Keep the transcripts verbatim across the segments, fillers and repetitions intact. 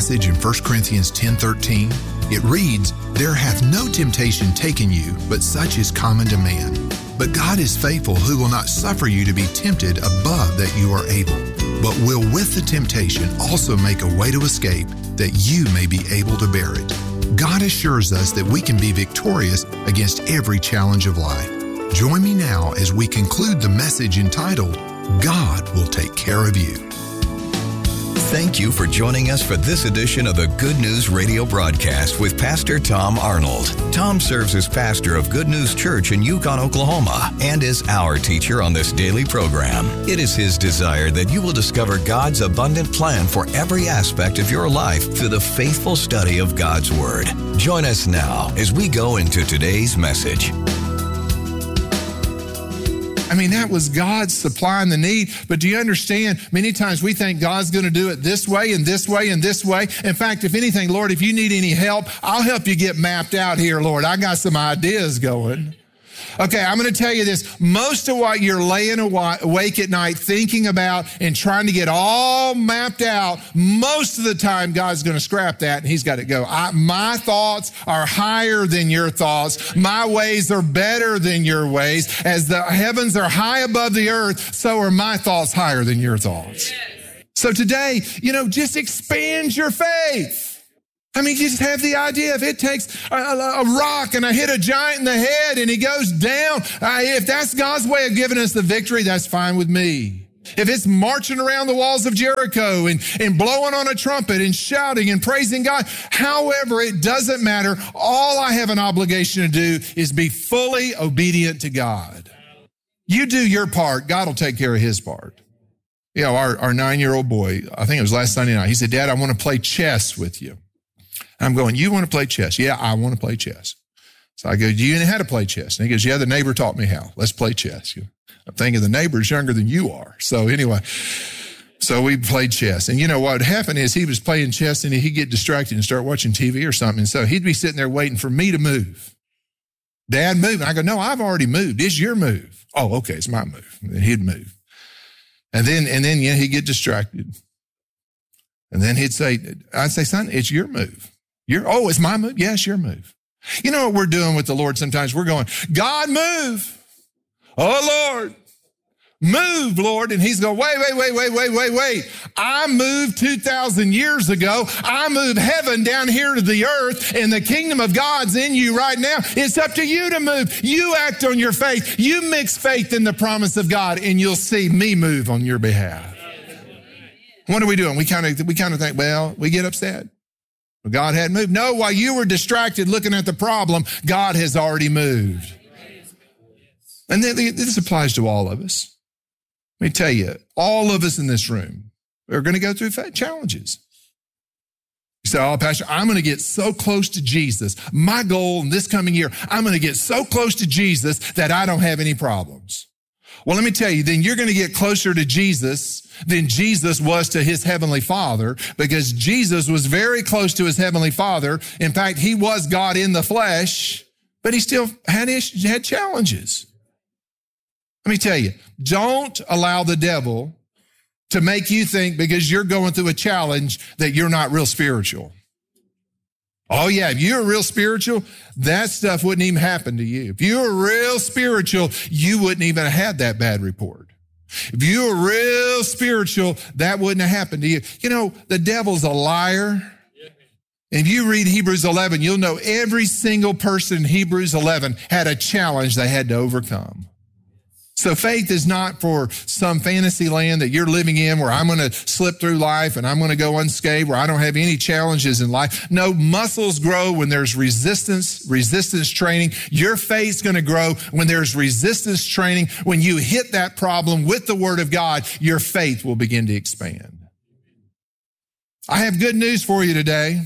passage in First Corinthians ten thirteen? It reads, "There hath no temptation taken you, but such is common to man. But God is faithful, who will not suffer you to be tempted above that you are able, but will with the temptation also make a way to escape, that you may be able to bear it." God assures us that we can be victorious against every challenge of life. Join me now as we conclude the message entitled, "God Will Take Care of You." Thank you for joining us for this edition of the Good News Radio broadcast with Pastor Tom Arnold. Tom serves as pastor of Good News Church in Yukon, Oklahoma, and is our teacher on this daily program. It is his desire that you will discover God's abundant plan for every aspect of your life through the faithful study of God's Word. Join us now as we go into today's message. I mean, that was God supplying the need. But do you understand, many times we think God's going to do it this way and this way and this way. In fact, if anything, Lord, if you need any help, I'll help you get mapped out here, Lord. I got some ideas going. Okay, I'm going to tell you this. Most of what you're laying awake at night thinking about and trying to get all mapped out, most of the time God's going to scrap that and he's got to go. I, my thoughts are higher than your thoughts. My ways are better than your ways. As the heavens are high above the earth, so are my thoughts higher than your thoughts. So today, you know, just expand your faith. I mean, just have the idea, if it takes a, a, a rock and I hit a giant in the head and he goes down, uh, if that's God's way of giving us the victory, that's fine with me. If it's marching around the walls of Jericho and, and blowing on a trumpet and shouting and praising God, however, it doesn't matter. All I have an obligation to do is be fully obedient to God. You do your part, God will take care of his part. You know, our, our nine-year-old boy, I think it was last Sunday night, he said, "Dad, I want to play chess with you." I'm going, "You want to play chess?" "Yeah, I want to play chess." So I go, "Do you know how to play chess?" And he goes, "Yeah, the neighbor taught me how. Let's play chess." I'm thinking the neighbor's younger than you are. So anyway, so we played chess. And you know what would happen is he was playing chess and he'd get distracted and start watching T V or something. And so he'd be sitting there waiting for me to move. "Dad, move." And I go, "No, I've already moved. It's your move." "Oh, okay, it's my move." And he'd move. And then, and then, yeah, he'd get distracted. And then he'd say, I'd say, "Son, it's your move." You're, "Oh, it's my move?" "Yes, your move." You know what we're doing with the Lord sometimes? We're going, "God, move. Oh, Lord, move, Lord." And he's going, wait, wait, wait, wait, wait, wait, wait. I moved two thousand years ago. I moved heaven down here to the earth, and the kingdom of God's in you right now. It's up to you to move. You act on your faith. You mix faith in the promise of God, and you'll see me move on your behalf. What are we doing? We kind of, we kind of think, well, we get upset. God hadn't moved. No, while you were distracted looking at the problem, God has already moved. And then this applies to all of us. Let me tell you, all of us in this room are going to go through challenges. You say, "Oh, Pastor, I'm going to get so close to Jesus. My goal in this coming year, I'm going to get so close to Jesus that I don't have any problems." Well, let me tell you, then you're going to get closer to Jesus than Jesus was to his heavenly Father, because Jesus was very close to his heavenly Father. In fact, he was God in the flesh, but he still had issues, had challenges. Let me tell you, don't allow the devil to make you think because you're going through a challenge that you're not real spiritual. Oh yeah, if you're real spiritual, that stuff wouldn't even happen to you. If you were real spiritual, you wouldn't even have had that bad report. If you were real spiritual, that wouldn't have happened to you. You know, the devil's a liar. If you read Hebrews eleven, you'll know every single person in Hebrews eleven had a challenge they had to overcome. So faith is not for some fantasy land that you're living in where I'm going to slip through life and I'm going to go unscathed, where I don't have any challenges in life. No, muscles grow when there's resistance, resistance training. Your faith's going to grow when there's resistance training. When you hit that problem with the Word of God, your faith will begin to expand. I have good news for you today.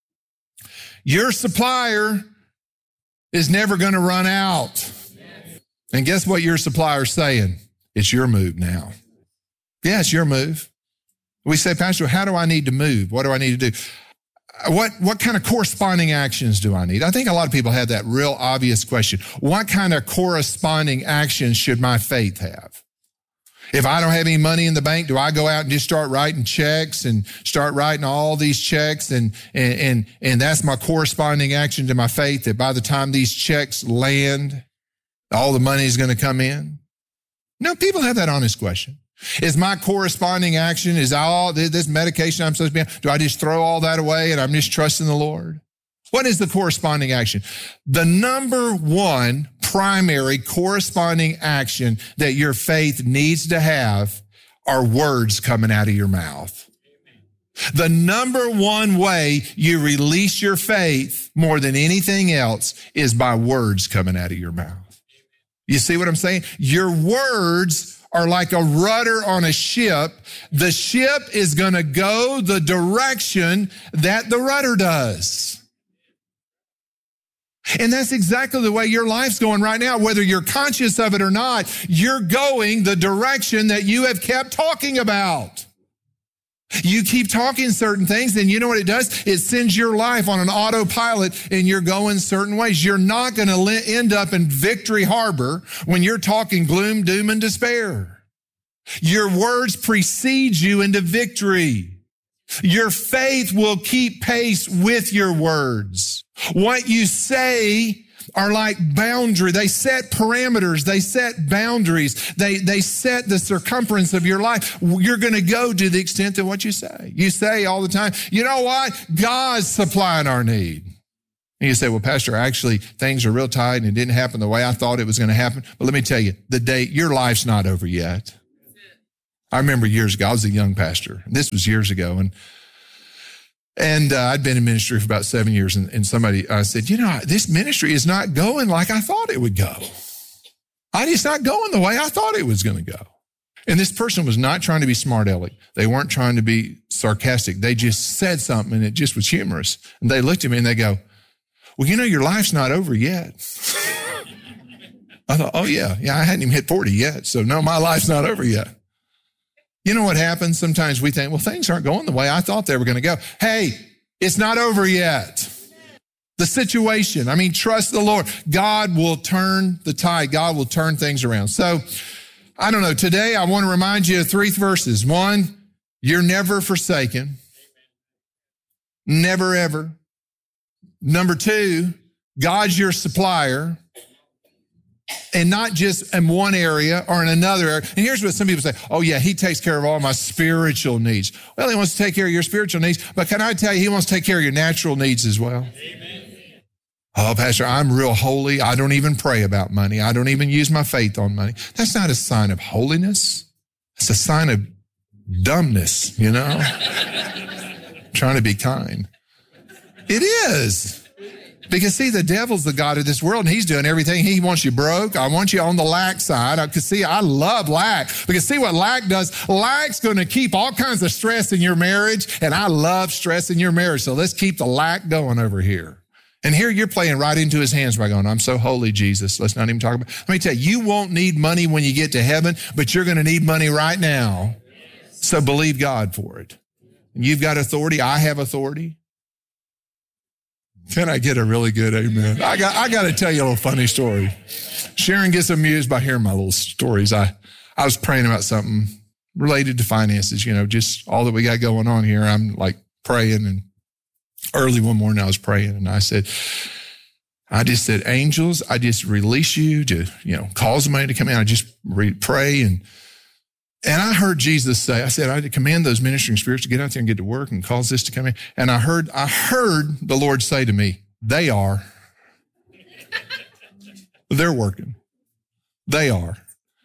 Your supplier is never going to run out. And guess what your supplier's saying? It's your move now. Yeah, it's your move. We say, "Pastor, how do I need to move? What do I need to do? What, what kind of corresponding actions do I need?" I think a lot of people have that real obvious question. What kind of corresponding actions should my faith have? If I don't have any money in the bank, do I go out and just start writing checks and start writing all these checks? And, and, and, and that's my corresponding action to my faith, that by the time these checks land, all the money is going to come in? No, people have that honest question. Is my corresponding action, is all this medication I'm supposed to be on, do I just throw all that away and I'm just trusting the Lord? What is the corresponding action? The number one primary corresponding action that your faith needs to have are words coming out of your mouth. The number one way you release your faith more than anything else is by words coming out of your mouth. You see what I'm saying? Your words are like a rudder on a ship. The ship is going to go the direction that the rudder does. And that's exactly the way your life's going right now. Whether you're conscious of it or not, you're going the direction that you have kept talking about. You keep talking certain things, and you know what it does? It sends your life on an autopilot, and you're going certain ways. You're not going to end up in Victory Harbor when you're talking gloom, doom, and despair. Your words precede you into victory. Your faith will keep pace with your words. What you say are like boundary. They set parameters. They set boundaries. They, they set the circumference of your life. You're going to go to the extent of what you say. You say all the time, you know what? God's supplying our need. And you say, well, Pastor, actually things are real tight and it didn't happen the way I thought it was going to happen. But let me tell you, the day, your life's not over yet. I remember years ago, I was a young pastor. This was years ago. And And uh, I'd been in ministry for about seven years, and, and somebody uh, said, you know, this ministry is not going like I thought it would go. I, it's not going the way I thought it was going to go. And this person was not trying to be smart aleck. They weren't trying to be sarcastic. They just said something, and it just was humorous. And they looked at me, and they go, well, you know, your life's not over yet. I thought, oh, yeah, yeah, I hadn't even hit forty yet, so no, my life's not over yet. You know what happens? Sometimes we think, well, things aren't going the way I thought they were going to go. Hey, it's not over yet. The situation, I mean, trust the Lord. God will turn the tide. God will turn things around. So, I don't know. Today, I want to remind you of three verses. One, you're never forsaken. Never, ever. Number two, God's your supplier. And not just in one area or in another area. And here's what some people say, oh yeah, he takes care of all my spiritual needs. Well, he wants to take care of your spiritual needs, but can I tell you, he wants to take care of your natural needs as well. Amen. Oh, Pastor, I'm real holy. I don't even pray about money. I don't even use my faith on money. That's not a sign of holiness. It's a sign of dumbness, you know? Trying to be kind. It is. Because, see, the devil's the god of this world, and he's doing everything. He wants you broke. I want you on the lack side. Because, see, I love lack. Because, see, what lack does, lack's going to keep all kinds of stress in your marriage, and I love stress in your marriage. So let's keep the lack going over here. And here you're playing right into his hands by going, I'm so holy, Jesus. Let's not even talk about it. Let me tell you, you won't need money when you get to heaven, but you're going to need money right now. So believe God for it. And you've got authority. I have authority. Can I get a really good amen? I got I got to tell you a little funny story. Sharon gets amused by hearing my little stories. I, I was praying about something related to finances, you know, just all that we got going on here. I'm like praying, and early one morning I was praying, and I said, I just said, angels, I just release you to, you know, cause the money to come in. I just re- pray and And I heard Jesus say, I said, I command those ministering spirits to get out there and get to work and cause this to come in. And I heard, I heard the Lord say to me, they are. They're working. They are.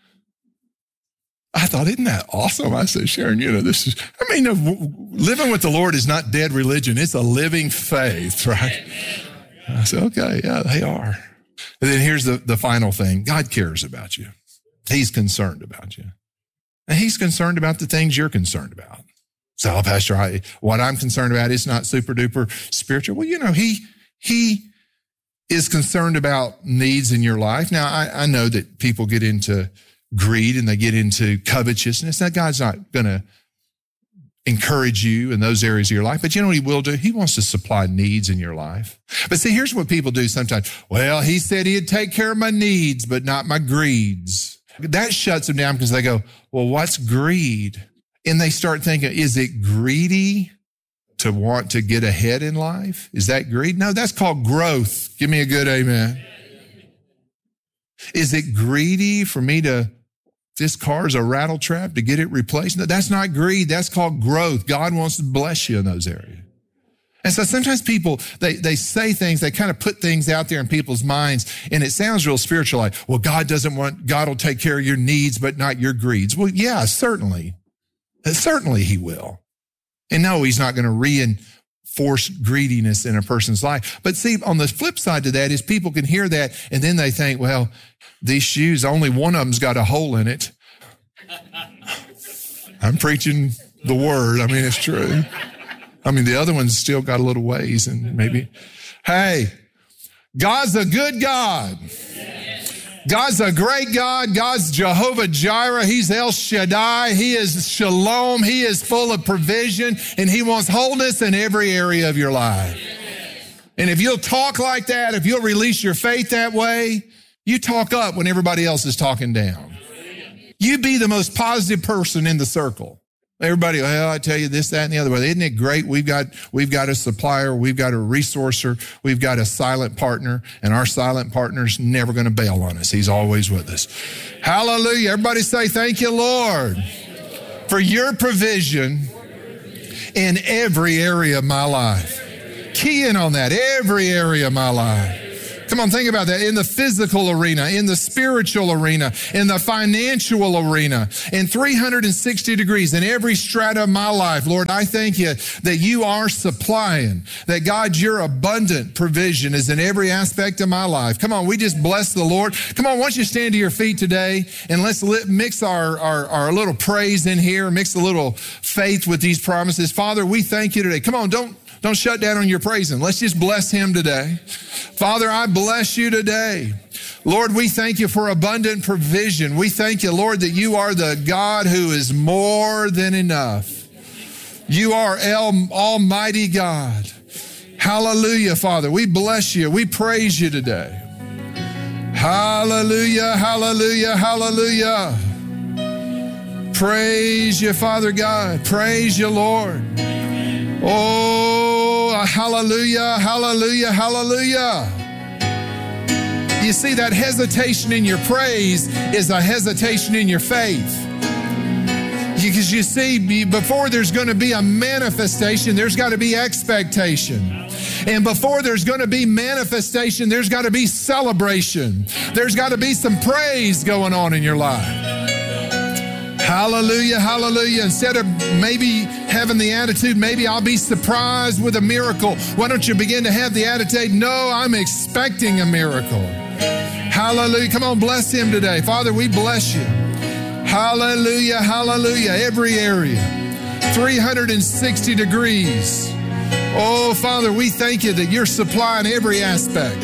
I thought, isn't that awesome? I said, Sharon, you know, this is, I mean, no, living with the Lord is not dead religion. It's a living faith, right? I said, okay, yeah, they are. And then here's the, the final thing. God cares about you. He's concerned about you. And he's concerned about the things you're concerned about. So, oh, Pastor, I, what I'm concerned about is not super duper spiritual. Well, you know, he, he is concerned about needs in your life. Now, I, I know that people get into greed and they get into covetousness. Now, God's not going to encourage you in those areas of your life, but you know what he will do? He wants to supply needs in your life. But see, here's what people do sometimes. Well, he said he'd take care of my needs, but not my greeds. That shuts them down because they go, well, what's greed? And they start thinking, is it greedy to want to get ahead in life? Is that greed? No, that's called growth. Give me a good amen. Is it greedy for me to, this car is a rattle trap, to get it replaced? No, that's not greed. That's called growth. God wants to bless you in those areas. And so sometimes people, they, they say things, they kind of put things out there in people's minds, and it sounds real spiritual, like, well, God doesn't want, God will take care of your needs, but not your greeds. Well, yeah, certainly. Certainly he will. And no, he's not going to reinforce greediness in a person's life. But see, on the flip side to that is people can hear that, and then they think, well, these shoes, only one of them's got a hole in it. I'm preaching the word. I mean, it's true. I mean, the other one's still got a little ways, and maybe, hey, God's a good God. God's a great God. God's Jehovah Jireh. He's El Shaddai. He is Shalom. He is full of provision, and he wants wholeness in every area of your life. And if you'll talk like that, if you'll release your faith that way, you talk up when everybody else is talking down. You be the most positive person in the circle. Everybody, well, I tell you this, that, and the other. Well, isn't it great? We've got, we've got a supplier. We've got a resourcer. We've got a silent partner, and our silent partner's never going to bail on us. He's always with us. Hallelujah. Everybody say, thank you, Lord, for your provision in every area of my life. Key in on that, every area of my life. Come on, think about that. In the physical arena, in the spiritual arena, in the financial arena, in three hundred sixty degrees, in every strata of my life. Lord, I thank you that you are supplying, that God, your abundant provision is in every aspect of my life. Come on, we just bless the Lord. Come on, why don't you stand to your feet today, and let's mix our, our, our little praise in here, mix a little faith with these promises. Father, we thank you today. Come on, don't Don't shut down on your praising. Let's just bless him today. Father, I bless you today. Lord, we thank you for abundant provision. We thank you, Lord, that you are the God who is more than enough. You are El Almighty God. Hallelujah, Father. We bless you. We praise you today. Hallelujah, hallelujah, hallelujah. Praise you, Father God. Praise you, Lord. Oh, hallelujah, hallelujah, hallelujah. You see, that hesitation in your praise is a hesitation in your faith. Because you see, before there's going to be a manifestation, there's got to be expectation. And before there's going to be manifestation, there's got to be celebration. There's got to be some praise going on in your life. Hallelujah, hallelujah. Instead of maybe having the attitude, maybe I'll be surprised with a miracle. Why don't you begin to have the attitude, no, I'm expecting a miracle. Hallelujah. Come on, bless him today. Father, we bless you. Hallelujah, hallelujah. Every area, three hundred sixty degrees. Oh, Father, we thank you that you're supplying every aspect.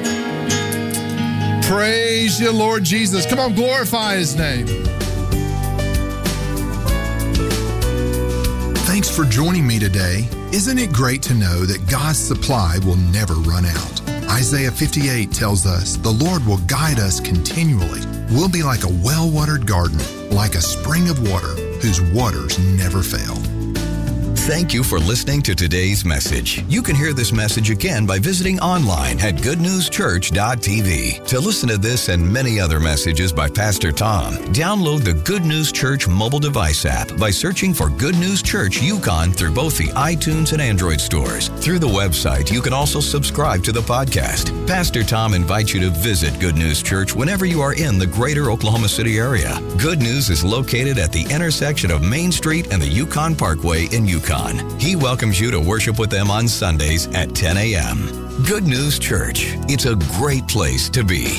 Praise you, Lord Jesus. Come on, glorify his name. Thanks for joining me today. Isn't it great to know that God's supply will never run out? Isaiah fifty-eight tells us the Lord will guide us continually. We'll be like a well-watered garden, like a spring of water whose waters never fail. Thank you for listening to today's message. You can hear this message again by visiting online at good news church dot t v. To listen to this and many other messages by Pastor Tom, download the Good News Church mobile device app by searching for Good News Church Yukon through both the iTunes and Android stores. Through the website, you can also subscribe to the podcast. Pastor Tom invites you to visit Good News Church whenever you are in the greater Oklahoma City area. Good News is located at the intersection of Main Street and the Yukon Parkway in Yukon. He welcomes you to worship with them on Sundays at ten a.m. Good News Church. It's a great place to be.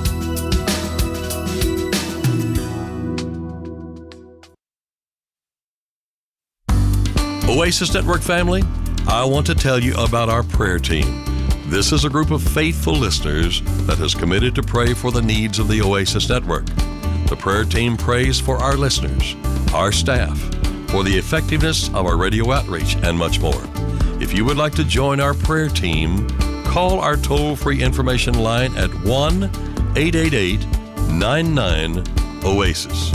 Oasis Network family, I want to tell you about our prayer team. This is a group of faithful listeners that has committed to pray for the needs of the Oasis Network. The prayer team prays for our listeners, our staff, for the effectiveness of our radio outreach, and much more. If you would like to join our prayer team, call our toll-free information line at one eight eight eight, nine nine, Oasis.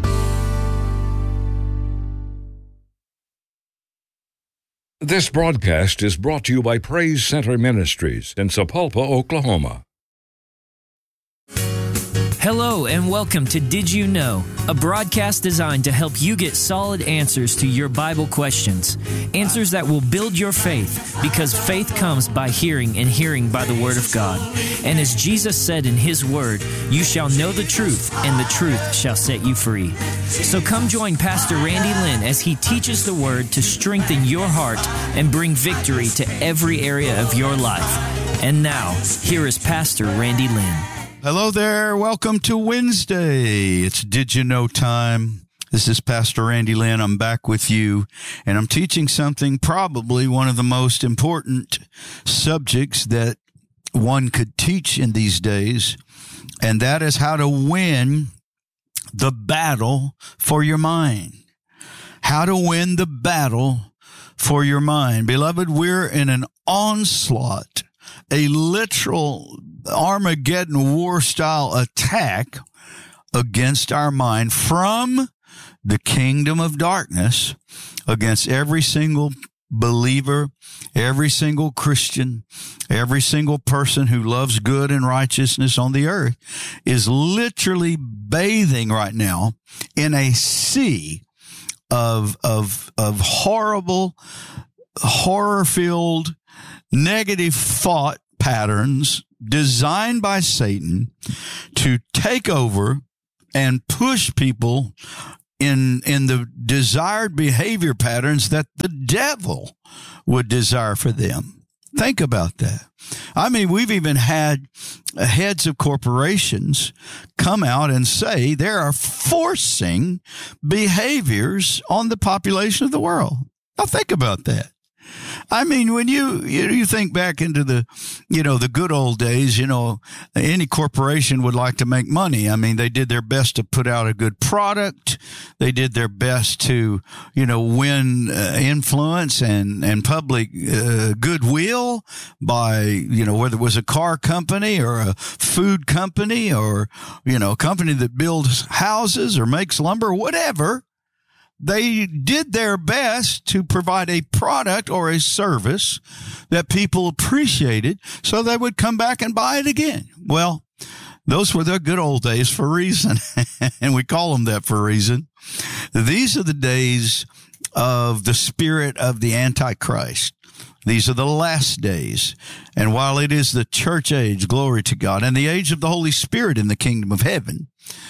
This broadcast is brought to you by Praise Center Ministries in Sapulpa, Oklahoma. Hello and welcome to Did You Know, a broadcast designed to help you get solid answers to your Bible questions. Answers that will build your faith, because faith comes by hearing and hearing by the Word of God. And as Jesus said in His Word, you shall know the truth, and the truth shall set you free. So come join Pastor Randy Lynn as he teaches the Word to strengthen your heart and bring victory to every area of your life. And now, here is Pastor Randy Lynn. Hello there. Welcome to Wednesday. It's Did You Know time. This is Pastor Randy Lynn. I'm back with you, and I'm teaching something, probably one of the most important subjects that one could teach in these days, and that is how to win the battle for your mind. How to win the battle for your mind. Beloved, we're in an onslaught, a literal Armageddon war-style attack against our mind from the kingdom of darkness against every single believer, every single Christian, every single person who loves good and righteousness on the earth is literally bathing right now in a sea of, of, of horrible, horror-filled, negative thought patterns designed by Satan to take over and push people in in the desired behavior patterns that the devil would desire for them. Think about that. I mean, we've even had heads of corporations come out and say they are forcing behaviors on the population of the world. Now think about that. I mean, when you, you you think back into the, you know, the good old days, you know, any corporation would like to make money. I mean, they did their best to put out a good product. They did their best to, you know, win uh, influence and, and public uh, goodwill by, you know, whether it was a car company or a food company or, you know, a company that builds houses or makes lumber, whatever. They did their best to provide a product or a service that people appreciated so they would come back and buy it again. Well, those were the good old days for a reason, and we call them that for a reason. These are the days of the spirit of the Antichrist. These are the last days. And while it is the church age, glory to God, and the age of the Holy Spirit in the kingdom of heaven,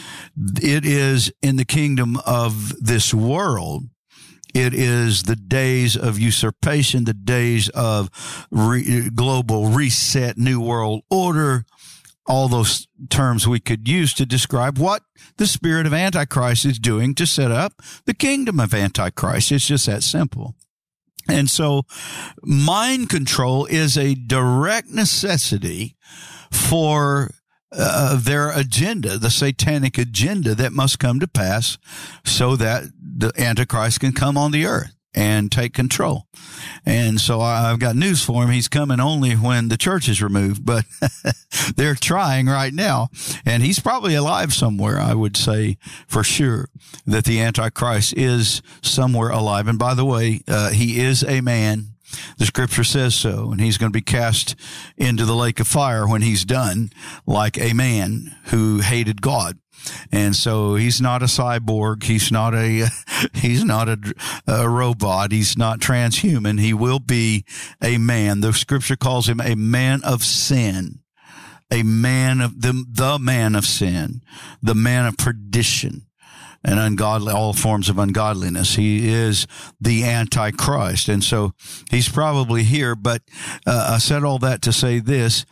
it is in the kingdom of this world. It is the days of usurpation, the days of re- global reset, new world order, all those terms we could use to describe what the spirit of Antichrist is doing to set up the kingdom of Antichrist. It's just that simple. And so mind control is a direct necessity for Uh, their agenda, the satanic agenda that must come to pass so that the Antichrist can come on the earth and take control. And so I've got news for him. He's coming only when the church is removed, but they're trying right now. And he's probably alive somewhere, I would say for sure, that the Antichrist is somewhere alive. And by the way, uh, he is a man. The scripture says so, and he's going to be cast into the lake of fire when he's done, like a man who hated God. And so he's not a cyborg. He's not a, he's not a, a robot. He's not transhuman. He will be a man. The scripture calls him a man of sin, a man of the, the man of sin, the man of perdition. And ungodly, all forms of ungodliness. He is the Antichrist. And so he's probably here. But uh, I said all that to say this.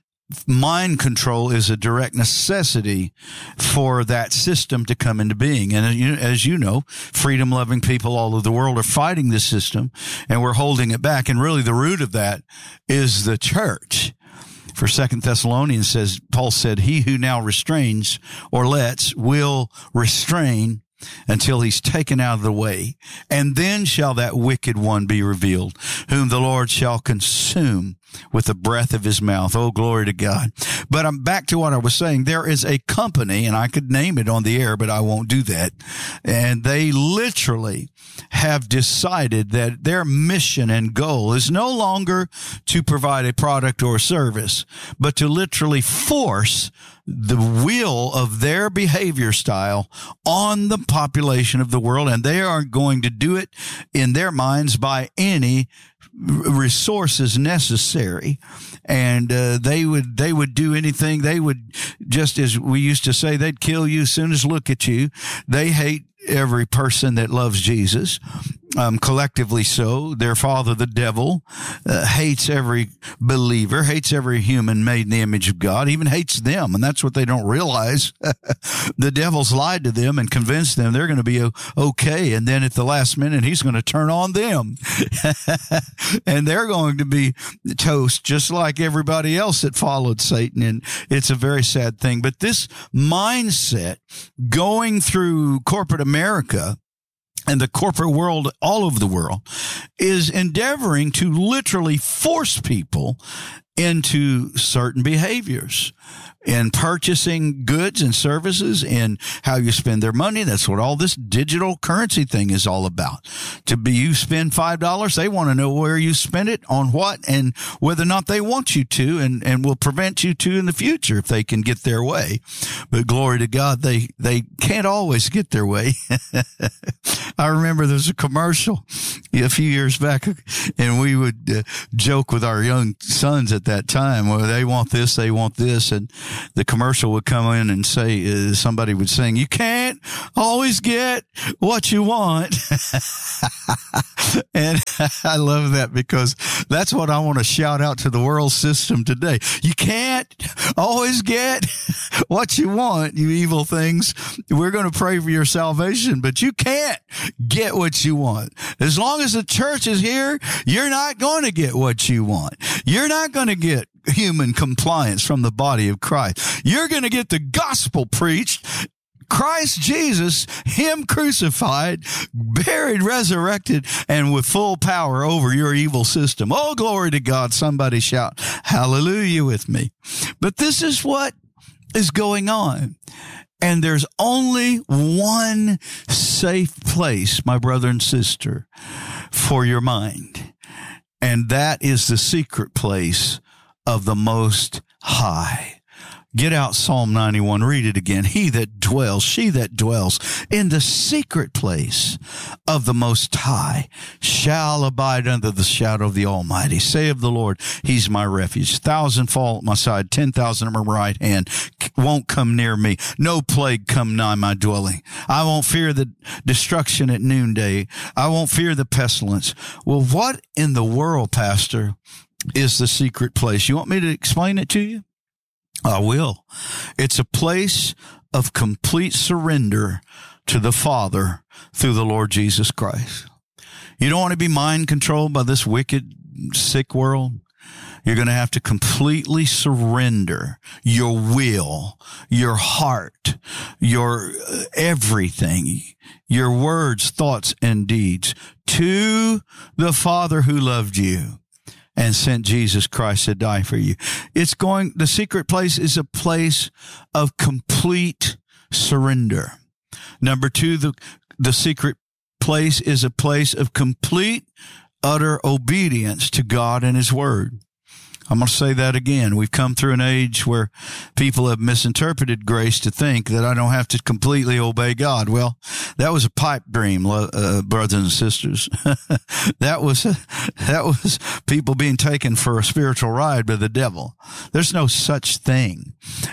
Mind control is a direct necessity for that system to come into being. And as you know, freedom-loving people all over the world are fighting this system, and we're holding it back. And really the root of that is the church. For Second Thessalonians says, Paul said, he who now restrains or lets will restrain until he's taken out of the way. And then shall that wicked one be revealed, whom the Lord shall consume with the breath of his mouth. Oh, glory to God. But I'm back to what I was saying. There is a company, and I could name it on the air, but I won't do that. And they literally have decided that their mission and goal is no longer to provide a product or service, but to literally force the will of their behavior style on the population of the world. And they are going to do it in their minds by any resources necessary. And uh, they would they would do anything. They would, just as we used to say, they'd kill you as soon as look at you. They hate every person that loves Jesus, um, collectively so. Their father, the devil, uh, hates every believer, hates every human made in the image of God, even hates them. And that's what they don't realize. The devil's lied to them and convinced them they're going to be okay. And then at the last minute, he's going to turn on them. And they're going to be toast just like everybody else that followed Satan. And it's a very sad thing. But this mindset going through corporate America and the corporate world all over the world is endeavoring to literally force people into certain behaviors in purchasing goods and services and how you spend their money. That's what all this digital currency thing is all about. To be, you spend five dollars, they want to know where you spend it, on what, and whether or not they want you to, and, and will prevent you to in the future if they can get their way. But glory to God, they, they can't always get their way. I remember there was a commercial a few years back, and we would uh, joke with our young sons at that time, well, they want this, they want this, and the commercial would come in and say, uh, somebody would sing, you can't always get what you want. And I love that, because that's what I want to shout out to the world system today. You can't always get what you want, you evil things. We're going to pray for your salvation, but you can't get what you want. As long as the church is here, you're not going to get what you want. You're not going to get human compliance from the body of Christ. You're going to get the gospel preached, Christ Jesus, him crucified, buried, resurrected, and with full power over your evil system. Oh, glory to God. Somebody shout hallelujah with me. But this is what is going on. And there's only one safe place, my brother and sister, for your mind. And that is the secret place of the Most High. Get out Psalm ninety-one, read it again. He that dwells, she that dwells in the secret place of the Most High shall abide under the shadow of the Almighty. Say of the Lord, he's my refuge. Thousand fall at my side, ten thousand at my right hand, won't come near me. No plague come nigh my dwelling. I won't fear the destruction at noonday. I won't fear the pestilence. Well, what in the world, Pastor, is the secret place? You want me to explain it to you? I will. It's a place of complete surrender to the Father through the Lord Jesus Christ. You don't want to be mind controlled by this wicked, sick world. You're going to have to completely surrender your will, your heart, your everything, your words, thoughts, and deeds to the Father who loved you and sent Jesus Christ to die for you. It's going, the secret place is a place of complete surrender. Number two, the, the secret place is a place of complete, utter obedience to God and his word. I'm going to say that again. We've come through an age where people have misinterpreted grace to think that I don't have to completely obey God. Well, that was a pipe dream, uh, brothers and sisters. that was that was people being taken for a spiritual ride by the devil. There's no such thing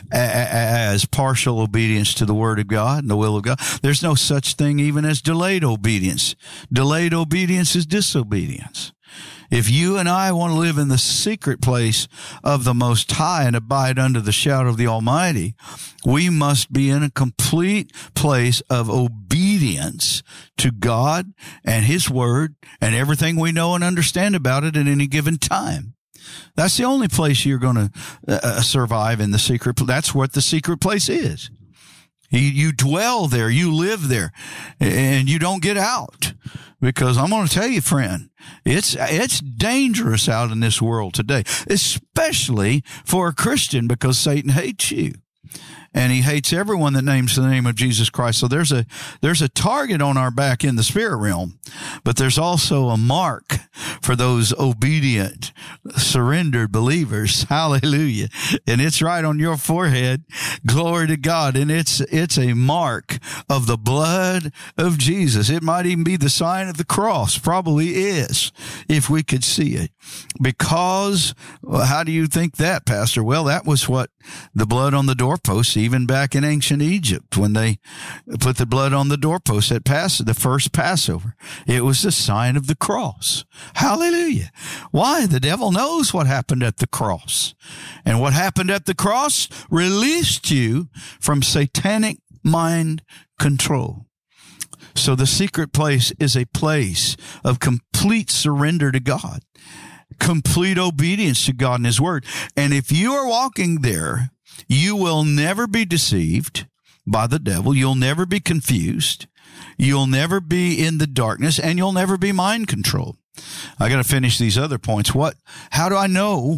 as partial obedience to the word of God and the will of God. There's no such thing even as delayed obedience. Delayed obedience is disobedience. If you and I want to live in the secret place of the Most High and abide under the shadow of the Almighty, we must be in a complete place of obedience to God and his word and everything we know and understand about it at any given time. That's the only place you're going to uh, survive in the secret place. That's what the secret place is. You, you dwell there, you live there, and you don't get out. Because I'm going to tell you, friend, it's it's dangerous out in this world today, especially for a Christian, because Satan hates you. And he hates everyone that names the name of Jesus Christ. So there's a there's a target on our back in the spirit realm, but there's also a mark for those obedient, surrendered believers. Hallelujah. And it's right on your forehead. Glory to God. And it's it's a mark of the blood of Jesus. It might even be the sign of the cross. Probably is, if we could see it. Because, well, how do you think that, Pastor? Well, that was what the blood on the doorpost, even back in ancient Egypt, when they put the blood on the doorpost at Pass, the first Passover, it was the sign of the cross. Hallelujah. Why? The devil knows what happened at the cross. And what happened at the cross released you from satanic mind control. So the secret place is a place of complete surrender to God, complete obedience to God and His Word. And if you are walking there, you will never be deceived by the devil. You'll never be confused. You'll never be in the darkness, and you'll never be mind controlled. I got to finish these other points. What? How do I know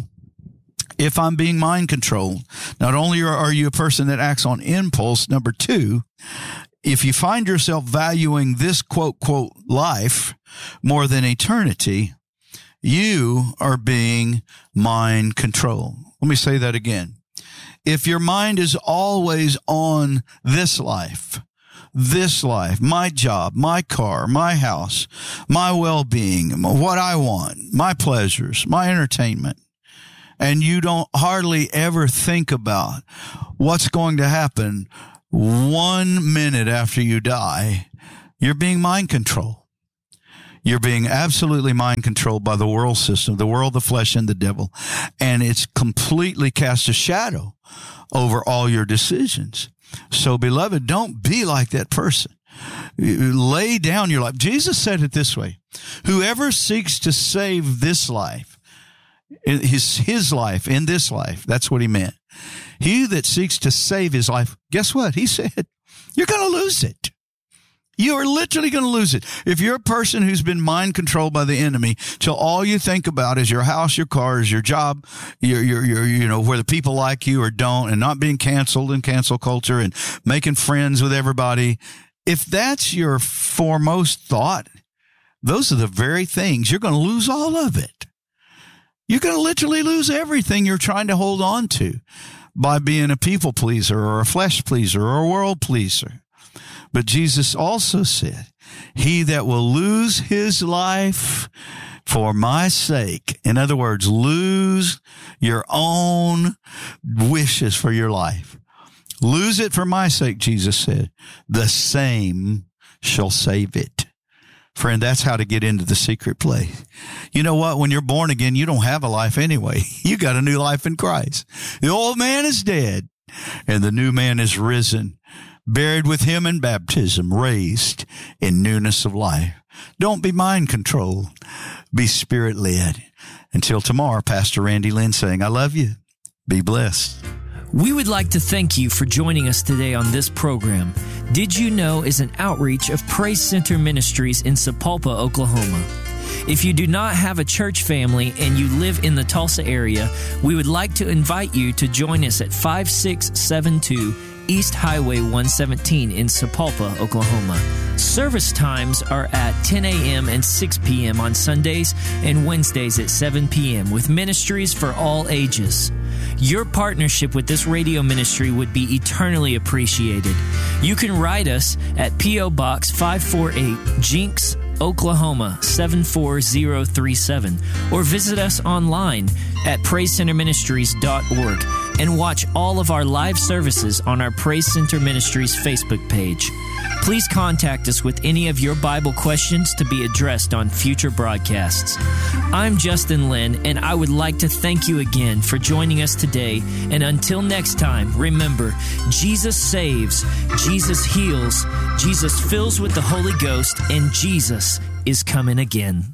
if I'm being mind controlled? Not only are you a person that acts on impulse, number two, if you find yourself valuing this quote, quote, life more than eternity, you are being mind controlled. Let me say that again. If your mind is always on this life, this life, my job, my car, my house, my well-being, what I want, my pleasures, my entertainment, and you don't hardly ever think about what's going to happen one minute after you die, you're being mind controlled. You're being absolutely mind controlled by the world system, the world, the flesh, and the devil. And it's completely cast a shadow over all your decisions. So, beloved, don't be like that person. Lay down your life. Jesus said it this way: whoever seeks to save this life, his, his life in this life, that's what he meant. He that seeks to save his life, guess what? He said, you're going to lose it. You are literally going to lose it. If you're a person who's been mind controlled by the enemy till all you think about is your house, your cars, your job, your, your, your, you know, whether people like you or don't, and not being canceled in cancel culture and making friends with everybody. If that's your foremost thought, those are the very things you're going to lose all of it. You're going to literally lose everything you're trying to hold on to by being a people pleaser or a flesh pleaser or a world pleaser. But Jesus also said, he that will lose his life for my sake, in other words, lose your own wishes for your life, lose it for my sake, Jesus said, the same shall save it. Friend, that's how to get into the secret place. You know what? When you're born again, you don't have a life anyway. You got a new life in Christ. The old man is dead, and the new man is risen, buried with him in baptism, raised in newness of life. Don't be mind controlled. Be spirit led. Until tomorrow, Pastor Randy Lynn saying, I love you. Be blessed. We would like to thank you for joining us today on this program. Did You Know is an outreach of Praise Center Ministries in Sapulpa, Oklahoma. If you do not have a church family and you live in the Tulsa area, we would like to invite you to join us at five six seven two East Highway one seventeen in Sapulpa, Oklahoma. Service times are at ten a.m. and six p.m. on Sundays and Wednesdays at seven p.m. with ministries for all ages. Your partnership with this radio ministry would be eternally appreciated. You can write us at P O. Box five forty-eight, Jinx, Oklahoma seven four zero three seven, or visit us online at praise center ministries dot org and watch all of our live services on our Praise Center Ministries Facebook page. Please contact us with any of your Bible questions to be addressed on future broadcasts. I'm Justin Lynn, and I would like to thank you again for joining us today. And until next time, remember, Jesus saves, Jesus heals, Jesus fills with the Holy Ghost, and Jesus is coming again.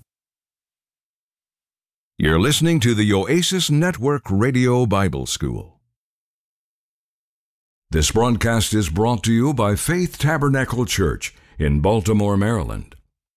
You're listening to the Oasis Network Radio Bible School. This broadcast is brought to you by Faith Tabernacle Church in Baltimore, Maryland.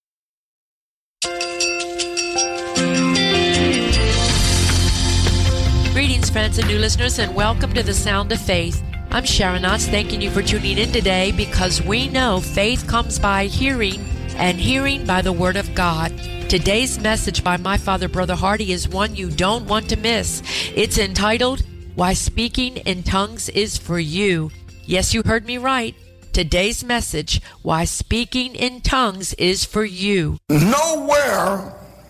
Greetings, friends and new listeners, and welcome to the Sound of Faith. I'm Sharon Knotts, thanking you for tuning in today, because we know faith comes by hearing, and hearing by the Word of God. Today's message by my father, Brother Hardy, is one you don't want to miss. It's entitled, Why Speaking in Tongues is for You. Yes, you heard me right. Today's message, Why Speaking in Tongues is for You. Nowhere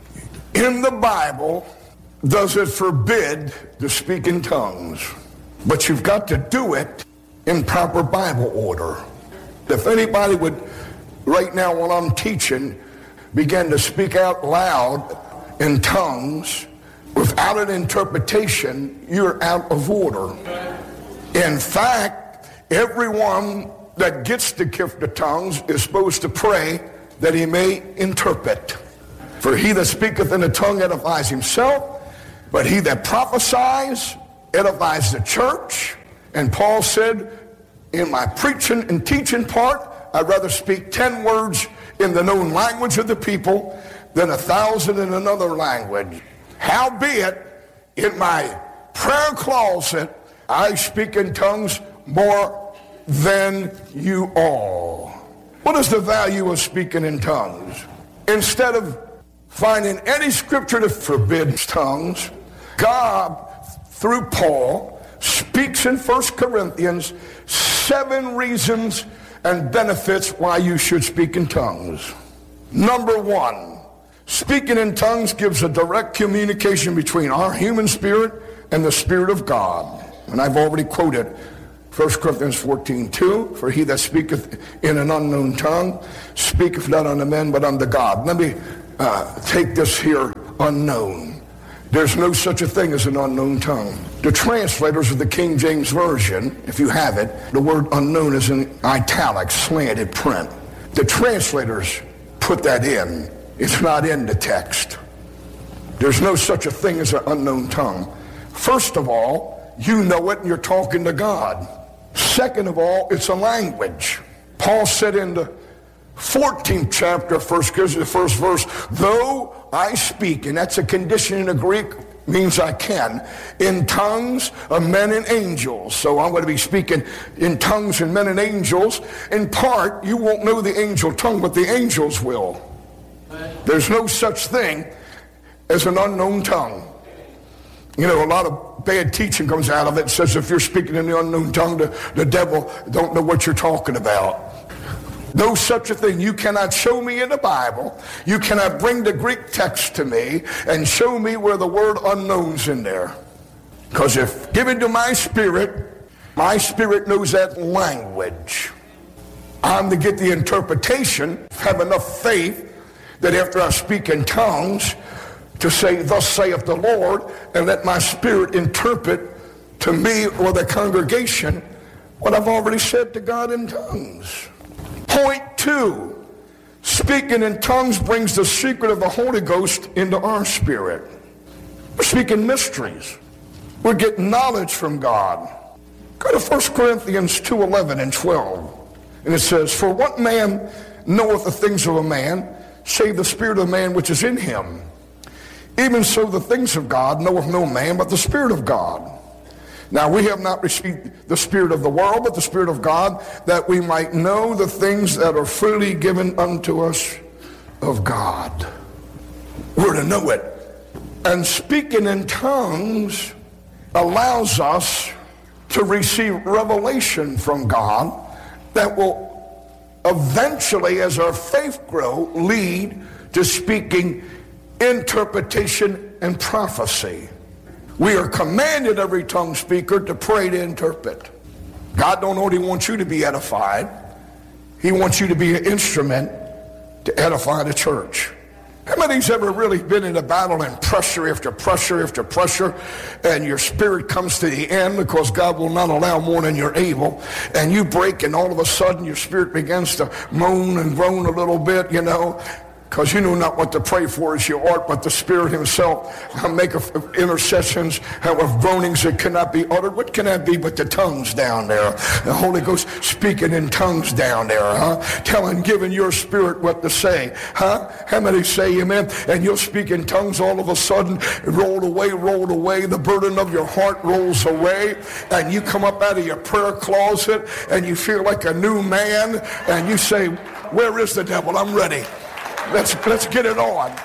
in the Bible does it forbid to speak in tongues, but you've got to do it in proper Bible order. If anybody would, right now while I'm teaching, begin to speak out loud in tongues without an interpretation, you're out of order. In fact, everyone that gets the gift of tongues is supposed to pray that he may interpret. For he that speaketh in a tongue edifies himself, but he that prophesies edifies the church. And Paul said, in my preaching and teaching part, I'd rather speak ten words in the known language of the people than a thousand in another language. Howbeit, in my prayer closet, I speak in tongues more than you all. What is the value of speaking in tongues? Instead of finding any scripture that forbids tongues, God, through Paul, speaks in First Corinthians seven reasons and benefits why you should speak in tongues. Number one, speaking in tongues gives a direct communication between our human spirit and the Spirit of God. And I've already quoted First Corinthians fourteen two, for he that speaketh in an unknown tongue speaketh not unto men but unto God. Let me uh, take this here, unknown. There's no such a thing as an unknown tongue. The translators of the King James Version, if you have it, the word unknown is in italics, slanted print. The translators put that in. It's not in the text. There's no such a thing as an unknown tongue. First of all, you know it and you're talking to God. Second of all, it's a language. Paul said in the fourteenth chapter of First Corinthians, the first verse, though I speak, and that's a condition in the Greek, means I can, in tongues of men and angels. So I'm going to be speaking in tongues and men and angels. In part, you won't know the angel tongue, but the angels will. There's no such thing as an unknown tongue. You know, a lot of bad teaching comes out of it. It says if you're speaking in the unknown tongue, the, the devil don't know what you're talking about. No such a thing. You cannot show me in the Bible. You cannot bring the Greek text to me and show me where the word unknown's in there. Because if given to my spirit, my spirit knows that language. I'm to get the interpretation, have enough faith that after I speak in tongues, to say, thus saith the Lord, and let my spirit interpret to me or the congregation what I've already said to God in tongues. Point two, speaking in tongues brings the secret of the Holy Ghost into our spirit. We're speaking mysteries. We're getting knowledge from God. Go to First Corinthians two eleven and twelve. And it says, for what man knoweth the things of a man, save the spirit of man which is in him? Even so the things of God knoweth no man but the Spirit of God. Now we have not received the spirit of the world, but the Spirit of God, that we might know the things that are freely given unto us of God. We're to know it. And speaking in tongues allows us to receive revelation from God that will eventually, as our faith grow, lead to speaking interpretation and prophecy. We are commanded, every tongue speaker, to pray to interpret. God don't only want you to be edified, he wants you to be an instrument to edify the church. How many's ever really been in a battle and pressure after pressure after pressure, and your spirit comes to the end because God will not allow more than you're able, and you break, and all of a sudden your spirit begins to moan and groan a little bit, you know, because you know not what to pray for as you ought, but the Spirit himself maketh intercessions with groanings that cannot be uttered. What can that be but the tongues down there? The Holy Ghost speaking in tongues down there, huh? Telling, giving your spirit what to say, huh? How many say amen? And you'll speak in tongues all of a sudden, rolled away, rolled away, the burden of your heart rolls away, and you come up out of your prayer closet, and you feel like a new man, and you say, where is the devil? I'm ready. Let's, let's get it on.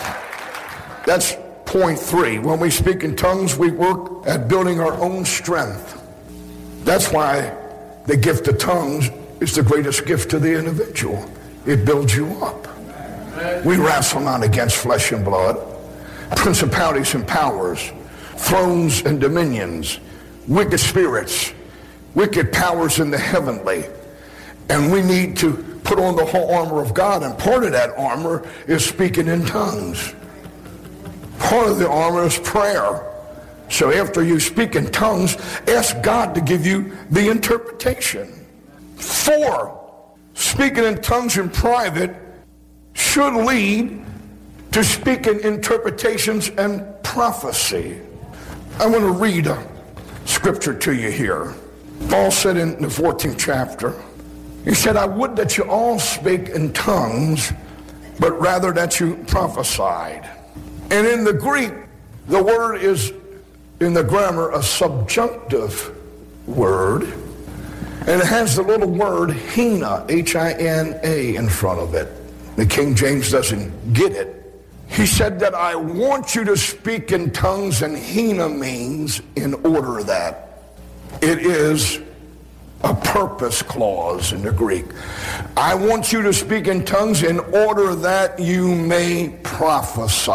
That's point three. When we speak in tongues, we work at building our own strength. That's why the gift of tongues is the greatest gift to the individual. It builds you up. We wrestle not against flesh and blood, principalities and powers, thrones and dominions, wicked spirits, wicked powers in the heavenly. And we need to put on the whole armor of God, and part of that armor is speaking in tongues. Part of the armor is prayer. So after you speak in tongues, ask God to give you the interpretation. Four, speaking in tongues in private should lead to speaking interpretations and prophecy. I want to read a scripture to you here. Paul said in the fourteenth chapter, he said, I would that you all spake in tongues, but rather that you prophesied. And in the Greek, the word is, in the grammar, a subjunctive word. And it has the little word hina, H I N A, in front of it. The King James doesn't get it. He said that I want you to speak in tongues, and hina means in order that. It is a purpose clause in the Greek. I want you to speak in tongues in order that you may prophesy.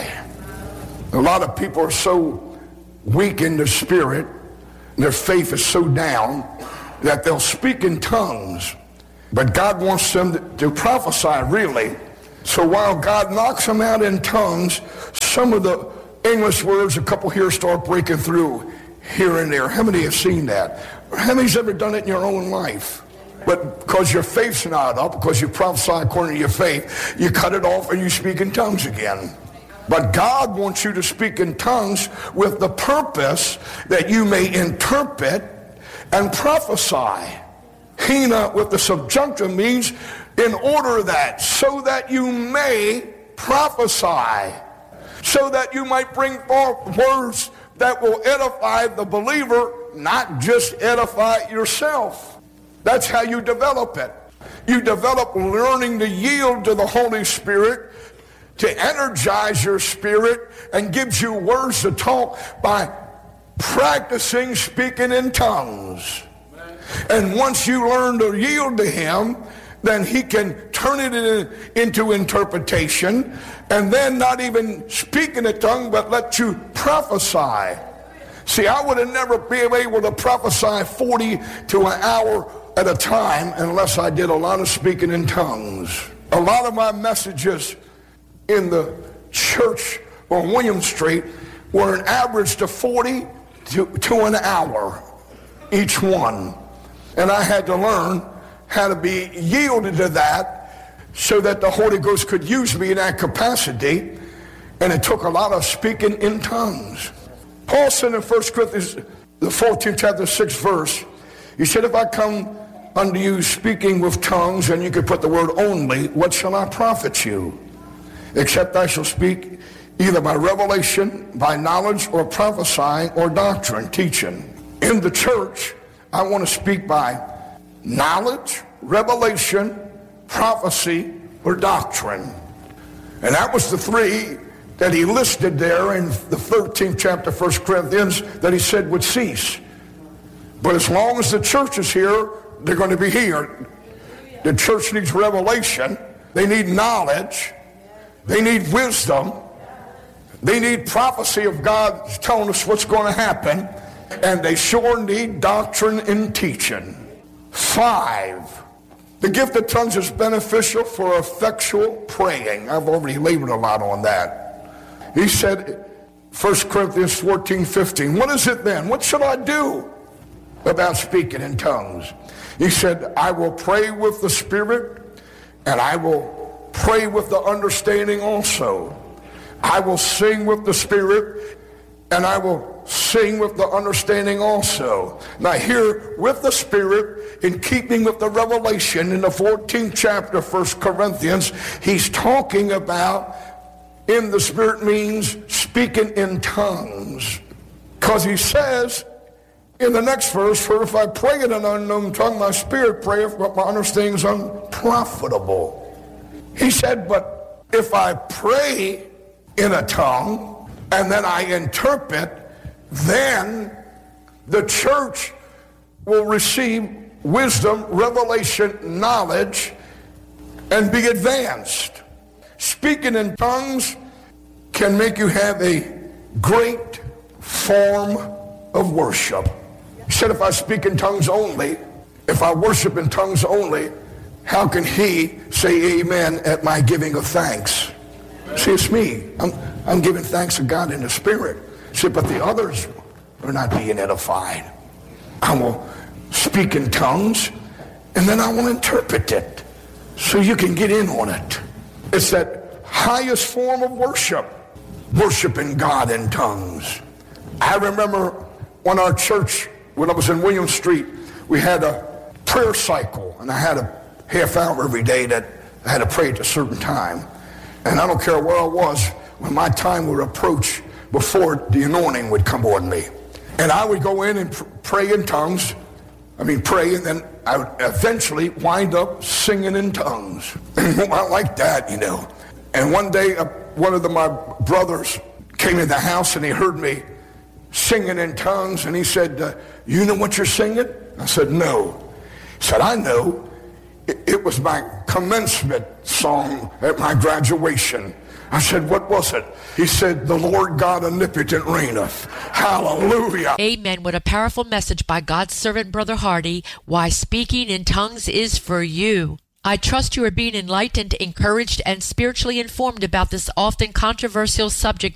A lot of people are so weak in their spirit, their faith is so down, that they'll speak in tongues, but God wants them to, to prophesy really. So while God knocks them out in tongues, some of the English words, a couple here start breaking through here and there. How many have seen that? How many's ever done it in your own life? But because your faith's not up, because you prophesy according to your faith, you cut it off and you speak in tongues again. But God wants you to speak in tongues with the purpose that you may interpret and prophesy. Hina with the subjunctive means in order that, so that you may prophesy, so that you might bring forth words that will edify the believer, not just edify yourself. That's how you develop it. You develop learning to yield to the Holy Spirit, to energize your spirit, and gives you words to talk by practicing speaking in tongues. And once you learn to yield to Him, then He can turn it in, into interpretation, and then not even speak in a tongue, but let you prophesy. See, I would have never been able to prophesy forty to an hour at a time unless I did a lot of speaking in tongues. A lot of my messages in the church on William Street were an average to forty to, to an hour each one. And I had to learn how to be yielded to that so that the Holy Ghost could use me in that capacity. And it took a lot of speaking in tongues. Paul said in First Corinthians, the fourteenth chapter, sixth verse, he said, if I come unto you speaking with tongues, and you could put the word only, what shall I profit you? Except I shall speak either by revelation, by knowledge, or prophesying, or doctrine, teaching. In the church, I want to speak by knowledge, revelation, prophecy, or doctrine. And that was the three that he listed there in the thirteenth chapter, First Corinthians, that he said would cease. But as long as the church is here, they're going to be here. The church needs revelation. They need knowledge. They need wisdom. They need prophecy of God telling us what's going to happen. And they sure need doctrine and teaching. Five, the gift of tongues is beneficial for effectual praying. I've already labored a lot on that. He said, First Corinthians fourteen, fifteen, what is it then? What should I do about speaking in tongues? He said, I will pray with the Spirit, and I will pray with the understanding also. I will sing with the Spirit, and I will sing with the understanding also. Now here, with the Spirit, in keeping with the revelation in the fourteenth chapter of First Corinthians, he's talking about in the Spirit means speaking in tongues. Because he says in the next verse, for if I pray in an unknown tongue, my spirit prayeth, but my understanding is unprofitable. He said, but if I pray in a tongue and then I interpret, then the church will receive wisdom, revelation, knowledge, and be advanced. Speaking in tongues can make you have a great form of worship. He said, if I speak in tongues only, if I worship in tongues only, how can he say amen at my giving of thanks? See, it's me. I'm, I'm giving thanks to God in the Spirit. See, but the others are not being edified. I will speak in tongues, and then I will interpret it so you can get in on it. It's that highest form of worship, worshiping God in tongues. I remember when our church, when I was in William Street, we had a prayer cycle, and I had a half hour every day that I had to pray at a certain time. And I don't care where I was, when my time would approach before the anointing would come on me. And I would go in and pr- pray in tongues. I mean, pray, and then I would eventually wind up singing in tongues. I like that, you know. And one day, uh, one of the, my brothers came in the house, and he heard me singing in tongues, and he said, uh, you know what you're singing? I said, no. He said, I know. It, it was my commencement song at my graduation. I said, what was it? He said, the Lord God omnipotent reigneth. Hallelujah. Amen. What a powerful message by God's servant, Brother Hardy. Why speaking in tongues is for you. I trust you are being enlightened, encouraged, and spiritually informed about this often controversial subject